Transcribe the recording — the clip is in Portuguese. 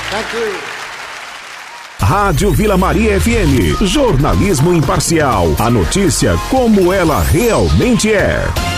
Thank you. Rádio Vila Maria FM. Jornalismo imparcial. A notícia como ela realmente é.